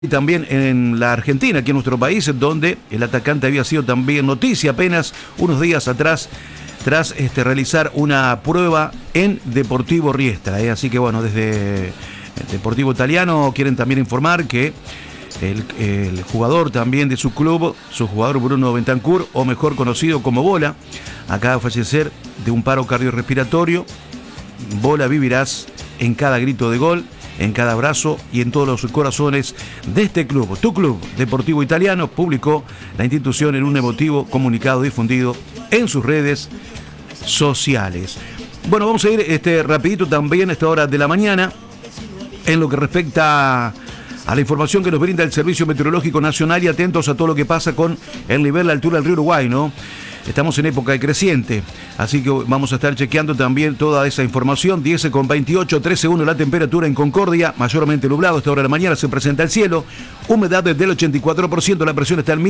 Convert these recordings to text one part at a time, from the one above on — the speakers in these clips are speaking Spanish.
Y también en la Argentina, aquí en nuestro país, donde el atacante había sido también noticia apenas unos días atrás, tras realizar una prueba en Deportivo Riestra. Así que bueno, desde el Deportivo Italiano quieren también informar que el jugador también de su club, su jugador Bruno Bentancur, o mejor conocido como Bola, acaba de fallecer de un paro cardiorrespiratorio. Bola, vivirás en cada grito de gol, en cada abrazo y en todos los corazones de este club. Tu club Deportivo Italiano, publicó la institución en un emotivo comunicado difundido en sus redes sociales. Bueno, vamos a ir rapidito también a esta hora de la mañana en lo que respecta a la información que nos brinda el Servicio Meteorológico Nacional, y atentos a todo lo que pasa con el nivel de altura del río Uruguay, ¿no? Estamos en época de creciente, así que vamos a estar chequeando también toda esa información. 10:28, 13:1 la temperatura en Concordia, mayormente nublado. A esta hora de la mañana se presenta el cielo, humedad del 84%, la presión está en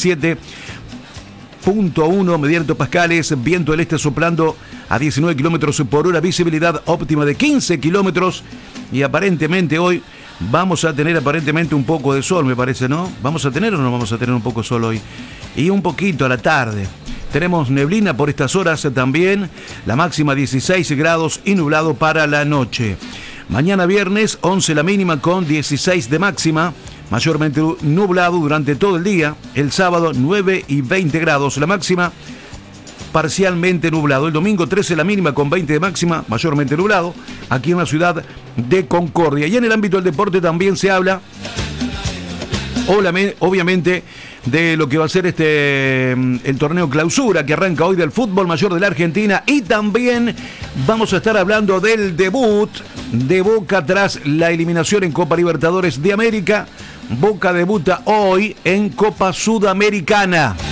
1017.1 mediante pascales, viento del este soplando a 19 kilómetros por hora, visibilidad óptima de 15 kilómetros, y aparentemente hoy vamos a tener un poco de sol, me parece, ¿no? ¿Vamos a tener o no vamos a tener un poco de sol hoy? Y un poquito a la tarde. Tenemos neblina por estas horas también, la máxima 16 grados y nublado para la noche. Mañana viernes 11 la mínima con 16 de máxima, mayormente nublado durante todo el día. El sábado 9 y 20 grados la máxima, parcialmente nublado. El domingo 13 la mínima con 20 de máxima, mayormente nublado, aquí en la ciudad de Concordia. Y en el ámbito del deporte también se habla, obviamente, de lo que va a ser el torneo clausura que arranca hoy del fútbol mayor de la Argentina, y también vamos a estar hablando del debut de Boca tras la eliminación en Copa Libertadores de América. Boca debuta hoy en Copa Sudamericana.